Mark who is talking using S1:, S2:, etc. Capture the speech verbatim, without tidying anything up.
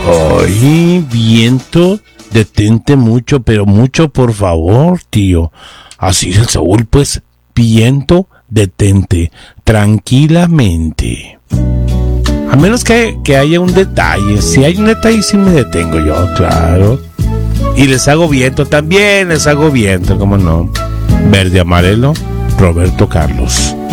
S1: Ay, viento, detente mucho, pero mucho, por favor, tío. Así es el Saúl, pues, viento, detente, tranquilamente. A menos que, que haya un detalle. Si hay un detalle, sí me detengo yo, claro. Y les hago viento también, les hago viento, ¿cómo no? Verde, amarelo, Roberto Carlos.